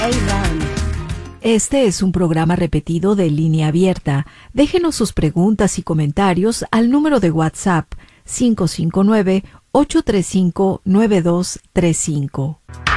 Este es un programa repetido de Línea Abierta. Déjenos sus preguntas y comentarios al número de WhatsApp 559-835-9235.